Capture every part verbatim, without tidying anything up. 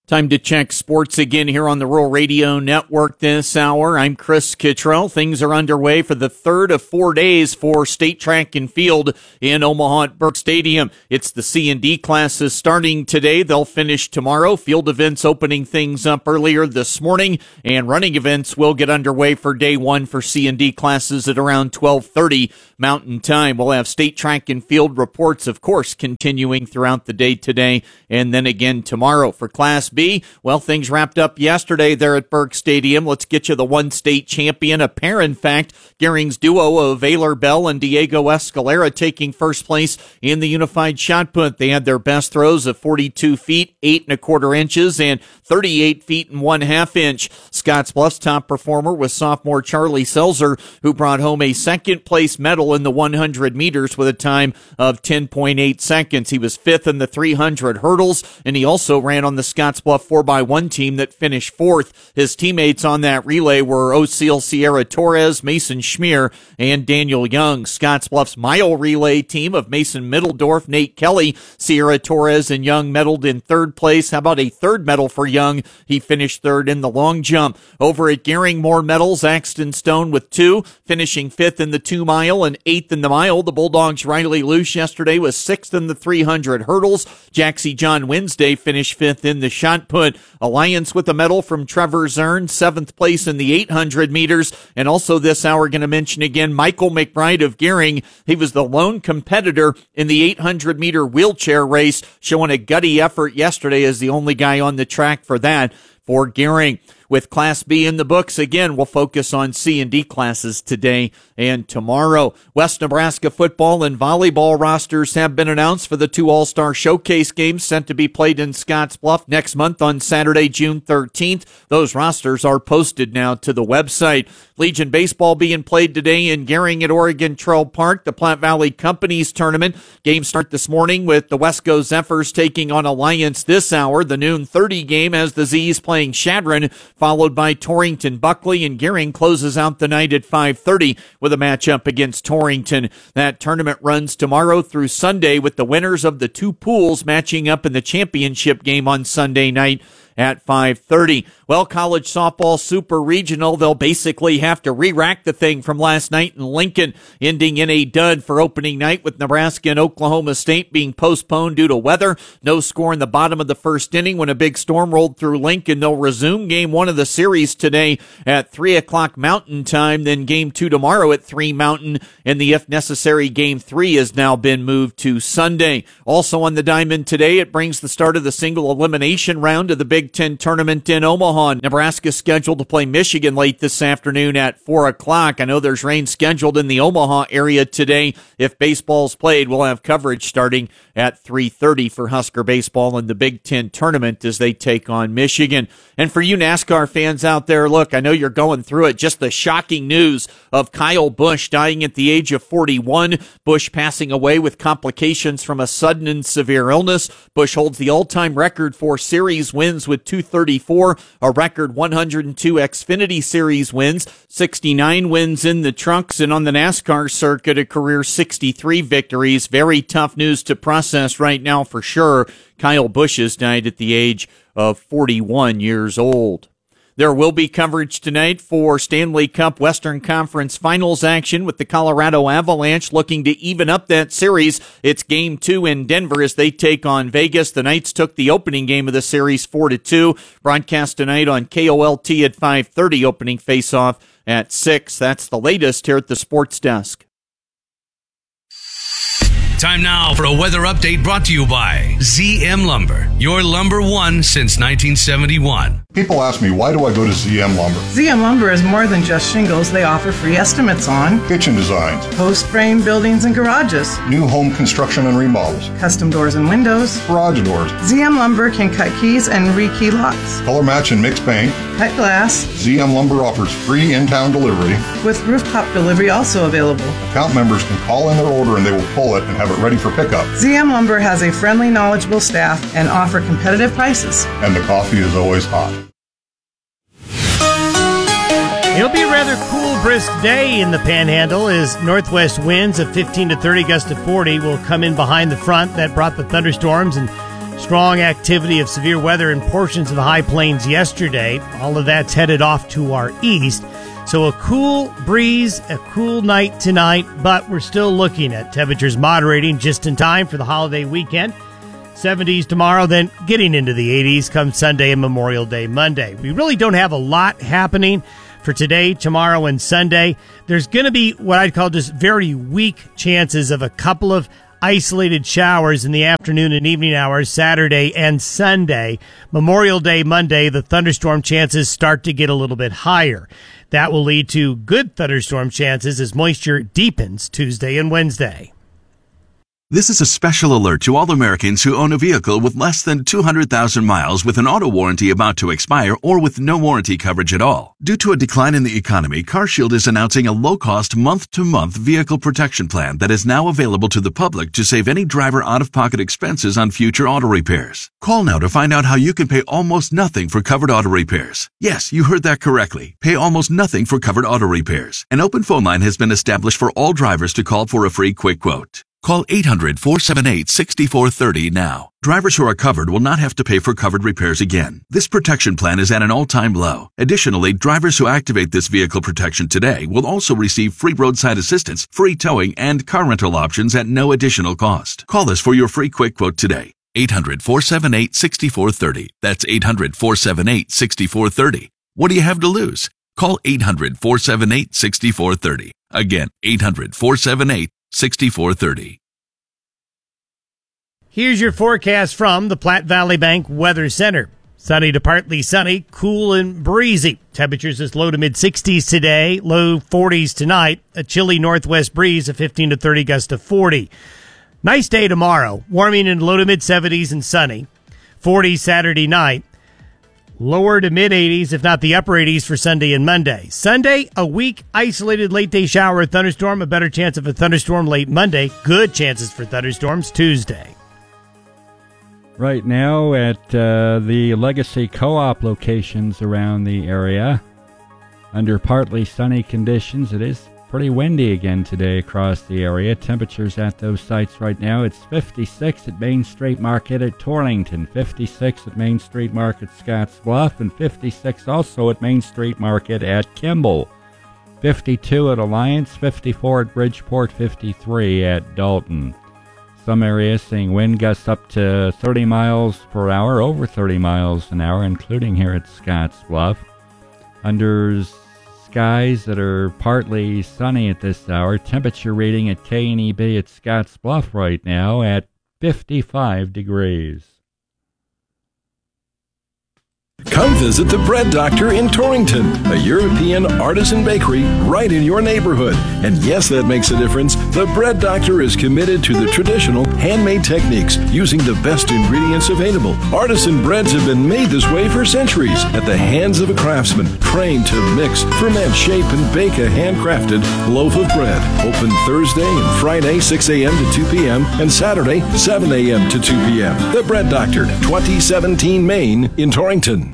Time to check sports again here on the Rural Radio Network this hour. I'm Chris Kittrell. Things are underway for the third of four days for State Track and Field in Omaha at Burke Stadium. It's the C and D classes starting today. They'll finish tomorrow. Field events opening things up earlier this morning, and running events will get underway for day one for C and D classes at around twelve thirty Mountain Time. We'll have State Track and Field reports, of course, continuing throughout the day today and then again tomorrow. For Class B, well, things wrapped up yesterday there at Burke Stadium. Let's get you the one state champion, a pair, in fact, Gering's duo of Ayler Bell and Diego Escalera taking first place in the unified shot put. They had their best throws of forty-two feet, eight and a quarter inches, and thirty-eight feet and one half inch. Scottsbluff's top performer was sophomore Charlie Selzer, who brought home a second place medal in the one hundred meters with a time of ten point eight seconds. He was fifth in the three hundred hurdles, and he also ran on the Scottsbluff four by one team that finished fourth. His teammates on that relay were Oceil Sierra Torres, Mason Schmier, and Daniel Young. Scottsbluff's mile relay team of Mason Middledorf, Nate Kelly, Sierra Torres, and Young medaled in third place. How about a third medal for Young? He finished third in the long jump. Over at Gering, more medals. Axton Stone with two, finishing fifth in the two mile and eighth in the mile. The Bulldogs' Riley Luce yesterday was sixth in the three hundred hurdles. Jaxie John Wednesday finished fifth in the shot put. Alliance with a medal from Trevor Zern, seventh place in the eight hundred meters. And also this hour, going to mention again Michael McBride of Gering. He was the lone competitor in the eight hundred meter wheelchair race, showing a gutty effort yesterday as the only guy on the track for that for Gering. With Class B in the books, again, we'll focus on C and D classes today and tomorrow. West Nebraska football and volleyball rosters have been announced for the two All-Star Showcase games sent to be played in Scottsbluff next month on Saturday, June thirteenth. Those rosters are posted now to the website. Legion baseball being played today in Gering at Oregon Trail Park. The Platte Valley Companies tournament. Games start this morning with the Wesco Zephyrs taking on Alliance this hour. The noon thirty game has the Z's playing Chadron, followed by Torrington Buckley, and Gering closes out the night at five thirty with a matchup against Torrington. That tournament runs tomorrow through Sunday with the winners of the two pools matching up in the championship game on Sunday night at five thirty. Well, college softball super regional, they'll basically have to re-rack the thing from last night in Lincoln, ending in a dud for opening night with Nebraska and Oklahoma State being postponed due to weather. No score in the bottom of the first inning when a big storm rolled through Lincoln. They'll resume game one of the series today at three o'clock Mountain Time, then game two tomorrow at three Mountain, and the if necessary game three has now been moved to Sunday. Also on the diamond today, it brings the start of the single elimination round of the Big Ten tournament in Omaha. Nebraska's scheduled to play Michigan late this afternoon at four o'clock. I know there's rain scheduled in the Omaha area today. If baseball's played, we'll have coverage starting at three thirty for Husker baseball in the Big Ten tournament as they take on Michigan. And for you NASCAR fans out there, look, I know you're going through it. Just the shocking news of Kyle Busch dying at the age of forty-one. Busch passing away with complications from a sudden and severe illness. Busch holds the all-time record for series wins with two thirty-four, a record one hundred two Xfinity Series wins, sixty-nine wins in the trucks, and on the NASCAR circuit, a career sixty-three victories. Very tough news to process right now for sure. Kyle Busch has died at the age of forty-one years old. There will be coverage tonight for Stanley Cup Western Conference Finals action with the Colorado Avalanche looking to even up that series. It's game two in Denver as they take on Vegas. The Knights took the opening game of the series four to two. Broadcast tonight on K O L T at five thirty, opening face-off at six. That's the latest here at the Sports Desk. Time now for a weather update brought to you by Z M Lumber, your lumber one since nineteen seventy-one. People ask me, why do I go to Z M Lumber? Z M Lumber is more than just shingles. They offer free estimates on kitchen designs, post frame buildings and garages, new home construction and remodels, custom doors and windows, garage doors. Z M Lumber can cut keys and rekey locks, color match and mix paint, cut glass. Z M Lumber offers free in-town delivery, with rooftop delivery also available. Account members can call in their order and they will pull it and have it ready for pickup. Z M Lumber has a friendly, knowledgeable staff and offer competitive prices. And the coffee is always hot. It'll be a rather cool, brisk day in the Panhandle as northwest winds of fifteen to thirty, gusts to forty will come in behind the front that brought the thunderstorms and Strong activity of severe weather in portions of the high plains yesterday. All of that's headed off to our east. So a cool breeze, a cool night tonight, but we're still looking at temperatures moderating just in time for the holiday weekend. seventies tomorrow, then getting into the eighties come Sunday and Memorial Day Monday. We really don't have a lot happening for today, tomorrow, and Sunday. There's going to be what I'd call just very weak chances of a couple of isolated showers in the afternoon and evening hours Saturday and Sunday. Memorial Day Monday, the thunderstorm chances start to get a little bit higher. That will lead to good thunderstorm chances as moisture deepens Tuesday and Wednesday. This is a special alert to all Americans who own a vehicle with less than two hundred thousand miles with an auto warranty about to expire or with no warranty coverage at all. Due to a decline in the economy, CarShield is announcing a low-cost month-to-month vehicle protection plan that is now available to the public to save any driver out-of-pocket expenses on future auto repairs. Call now to find out how you can pay almost nothing for covered auto repairs. Yes, you heard that correctly. Pay almost nothing for covered auto repairs. An open phone line has been established for all drivers to call for a free quick quote. Call eight hundred, four seven eight, six four three zero now. Drivers who are covered will not have to pay for covered repairs again. This protection plan is at an all-time low. Additionally, drivers who activate this vehicle protection today will also receive free roadside assistance, free towing, and car rental options at no additional cost. Call us for your free quick quote today. eight hundred, four seven eight, six four three zero. That's eight hundred, four seven eight, six four three zero. What do you have to lose? Call eight hundred, four seven eight, six four three zero. Again, eight hundred, four seven eight, six four three zero. Here's your forecast from the Platte Valley Bank Weather Center. Sunny to partly sunny, cool and breezy. Temperatures as low to mid-sixties today, low forties tonight. A chilly northwest breeze of fifteen to thirty, gust to forty. Nice day tomorrow, warming in low to mid-seventies and sunny. forty Saturday night. Lower to mid-eighties, if not the upper eighties for Sunday and Monday. Sunday, a weak, isolated late-day shower or thunderstorm. A better chance of a thunderstorm late Monday. Good chances for thunderstorms Tuesday. Right now at uh, the Legacy Co-op locations around the area, under partly sunny conditions, it is pretty windy again today across the area. Temperatures at those sites right now, it's fifty-six at Main Street Market at Torrington, fifty-six at Main Street Market Scottsbluff, and fifty-six also at Main Street Market at Kimball, fifty-two at Alliance, fifty-four at Bridgeport, fifty-three at Dalton. Some areas seeing wind gusts up to thirty miles per hour, over thirty miles an hour, including here at Scottsbluff. Under skies that are partly sunny at this hour, temperature reading at K and E B at Scottsbluff right now at fifty-five degrees. Come visit the Bread Doctor in Torrington, a European artisan bakery right in your neighborhood. And yes, that makes a difference. The Bread Doctor is committed to the traditional handmade techniques using the best ingredients available. Artisan breads have been made this way for centuries at the hands of a craftsman trained to mix, ferment, shape, and bake a handcrafted loaf of bread. Open Thursday and Friday, six a.m. to two p.m. and Saturday, seven a.m. to two p.m. The Bread Doctor, twenty seventeen Main in Torrington.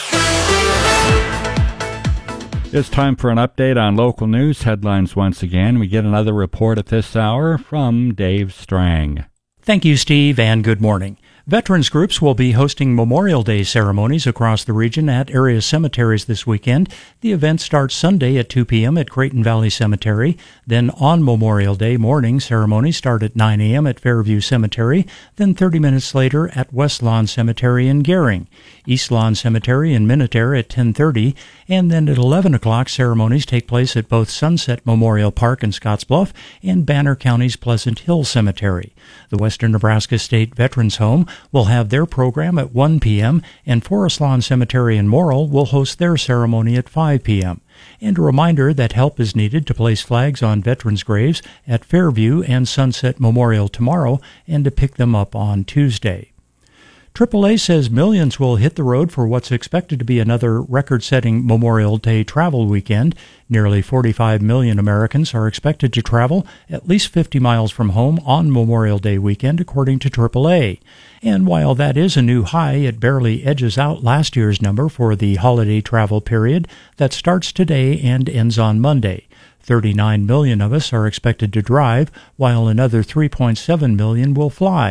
It's time for an update on local news headlines once again. We get another report at this hour from Dave Strang. Thank you, Steve, and good morning. Veterans groups will be hosting Memorial Day ceremonies across the region at area cemeteries this weekend. The event starts Sunday at two p.m. at Creighton Valley Cemetery. Then on Memorial Day morning, ceremonies start at nine a.m. at Fairview Cemetery. Then thirty minutes later at West Lawn Cemetery in Gering. East Lawn Cemetery in Minutair at ten thirty. And then at eleven o'clock, ceremonies take place at both Sunset Memorial Park in Scottsbluff and Banner County's Pleasant Hill Cemetery. The Western Nebraska State Veterans Home will have their program at one p.m., and Forest Lawn Cemetery in Morrill will host their ceremony at five p.m. And a reminder that help is needed to place flags on veterans' graves at Fairview and Sunset Memorial tomorrow and to pick them up on Tuesday. triple A says millions will hit the road for what's expected to be another record-setting Memorial Day travel weekend. Nearly forty-five million Americans are expected to travel at least fifty miles from home on Memorial Day weekend, according to triple A. And while that is a new high, it barely edges out last year's number for the holiday travel period that starts today and ends on Monday. thirty-nine million of us are expected to drive, while another three point seven million will fly.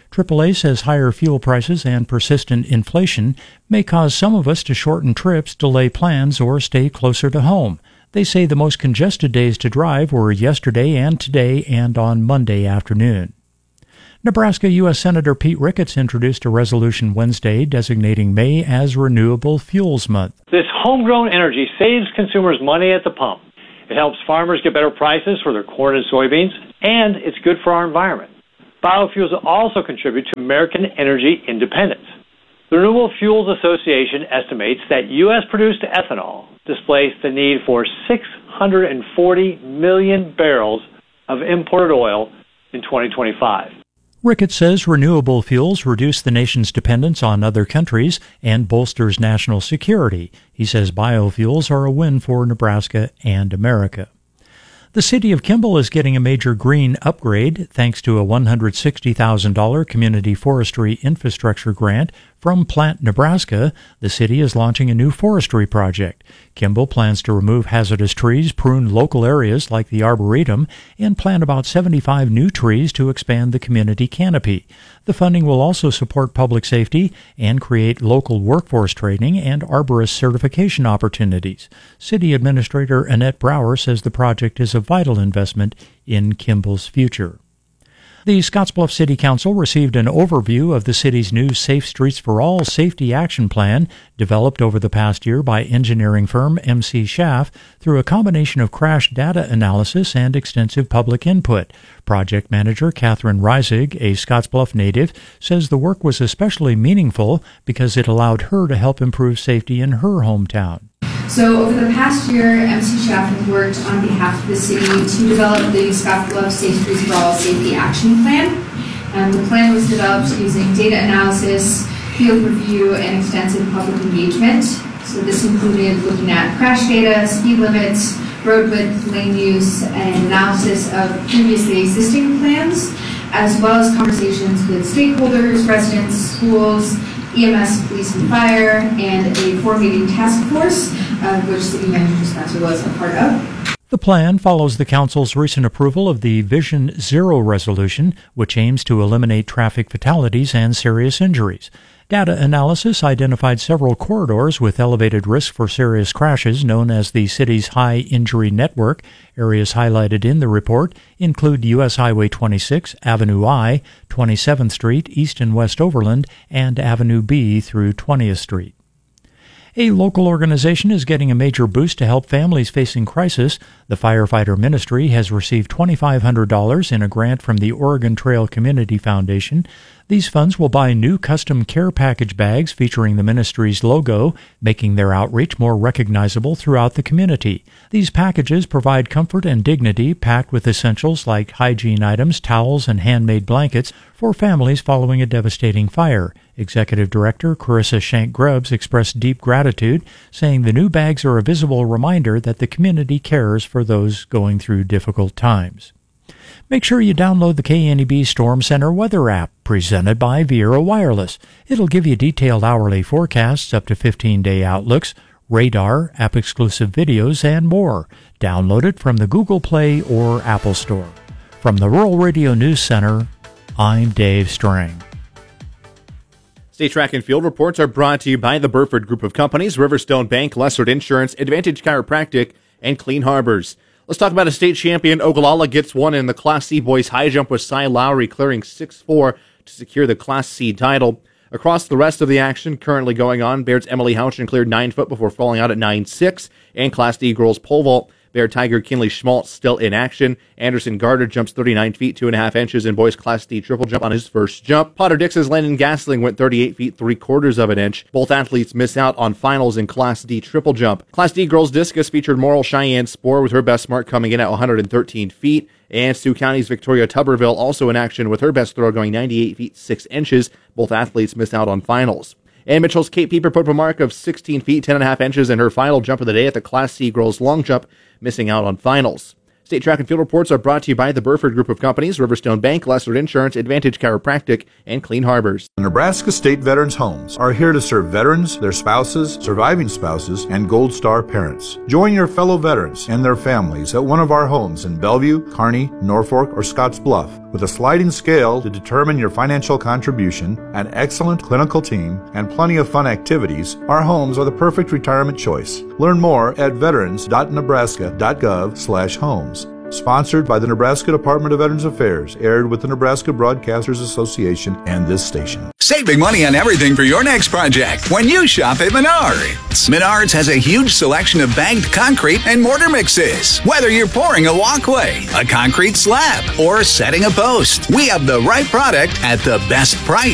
triple A says higher fuel prices and persistent inflation may cause some of us to shorten trips, delay plans, or stay closer to home. They say the most congested days to drive were yesterday and today and on Monday afternoon. Nebraska U S Senator Pete Ricketts introduced a resolution Wednesday designating May as Renewable Fuels Month. This homegrown energy saves consumers money at the pump. It helps farmers get better prices for their corn and soybeans, and it's good for our environment. Biofuels also contribute to American energy independence. The Renewable Fuels Association estimates that U S-produced ethanol displaced the need for six hundred forty million barrels of imported oil in twenty twenty-five. Ricketts says renewable fuels reduce the nation's dependence on other countries and bolsters national security. He says biofuels are a win for Nebraska and America. The city of Kimball is getting a major green upgrade thanks to a one hundred sixty thousand dollars community forestry infrastructure grant from Plant Nebraska. The city is launching a new forestry project. Kimball plans to remove hazardous trees, prune local areas like the Arboretum, and plant about seventy-five new trees to expand the community canopy. The funding will also support public safety and create local workforce training and arborist certification opportunities. City Administrator Annette Brower says the project is a vital investment in Kimball's future. The Scottsbluff City Council received an overview of the city's new Safe Streets for All safety action plan developed over the past year by engineering firm M C Schaff through a combination of crash data analysis and extensive public input. Project manager Catherine Reisig, a Scottsbluff native, says the work was especially meaningful because it allowed her to help improve safety in her hometown. So over the past year, M C Schaff has worked on behalf of the city to develop the Scottsbluff Safe Streets for All Safety Action Plan. Um, the plan was developed using data analysis, field review, and extensive public engagement. So this included looking at crash data, speed limits, road width, lane use, and analysis of previously existing plans, as well as conversations with stakeholders, residents, schools, E M S, police and fire, and a four-meeting task force, uh, which City Manager Spencer was a part of. The plan follows the Council's recent approval of the Vision Zero resolution, which aims to eliminate traffic fatalities and serious injuries. Data analysis identified several corridors with elevated risk for serious crashes known as the city's high injury network. Areas highlighted in the report include U S Highway twenty-six, Avenue I, twenty-seventh Street, East and West Overland, and Avenue B through twentieth Street. A local organization is getting a major boost to help families facing crisis. The Firefighter Ministry has received two thousand five hundred dollars in a grant from the Oregon Trail Community Foundation. These funds will buy new custom care package bags featuring the ministry's logo, making their outreach more recognizable throughout the community. These packages provide comfort and dignity, packed with essentials like hygiene items, towels, and handmade blankets for families following a devastating fire. Executive Director Carissa Shank-Grubbs expressed deep gratitude, saying the new bags are a visible reminder that the community cares for those going through difficult times. Make sure you download the K N E B Storm Center weather app, presented by Viera Wireless. It'll give you detailed hourly forecasts, up to fifteen-day outlooks, radar, app-exclusive videos, and more. Download it from the Google Play or Apple Store. From the Rural Radio News Center, I'm Dave Strang. State Track and Field reports are brought to you by the Burford Group of Companies, Riverstone Bank, Lessard Insurance, Advantage Chiropractic, and Clean Harbors. Let's talk about a state champion. Ogallala gets one in the Class C boys high jump with Cy Lowry clearing six four to secure the Class C title. Across the rest of the action currently going on, Baird's Emily Houchin cleared nine foot before falling out at nine six, and Class D girls pole vault. Baird Tiger Kinley Schmaltz still in action. Anderson Gardner jumps thirty-nine feet, two and a half inches in boys Class D triple jump on his first jump. Potter Dix's Landon Gasling went thirty-eight feet, three quarters of an inch. Both athletes miss out on finals in Class D triple jump. Class D girls discus featured Moral Cheyenne Spoor with her best mark coming in at one hundred thirteen feet. And Sioux County's Victoria Tuberville also in action with her best throw going ninety-eight feet, six inches. Both athletes missed out on finals. And Mitchell's Kate Pieper put up a mark of sixteen feet, ten and a half inches in her final jump of the day at the Class C girls long jump, missing out on finals. State Track and Field reports are brought to you by the Burford Group of Companies, Riverstone Bank, Lessard Insurance, Advantage Chiropractic, and Clean Harbors. The Nebraska State Veterans Homes are here to serve veterans, their spouses, surviving spouses, and Gold Star parents. Join your fellow veterans and their families at one of our homes in Bellevue, Kearney, Norfolk, or Scotts Bluff. With a sliding scale to determine your financial contribution, an excellent clinical team, and plenty of fun activities, our homes are the perfect retirement choice. Learn more at veterans dot nebraska dot gov slash homes. Sponsored by the Nebraska Department of Veterans Affairs, aired with the Nebraska Broadcasters Association and this station. Save big money on everything for your next project when you shop at Menards. Menards has a huge selection of bagged concrete and mortar mixes. Whether you're pouring a walkway, a concrete slab, or setting a post, we have the right product at the best price.